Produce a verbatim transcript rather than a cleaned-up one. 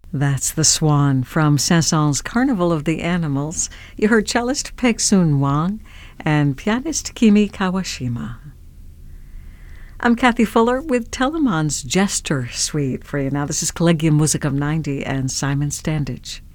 That's The Swan from Saint-Saëns' Carnival of the Animals. You heard cellist Pek Soon Wang and pianist Kimi Kawashima. I'm Kathy Fuller with Telemann's Jester Suite for you now. This is Collegium Musicum ninety and Simon Standage.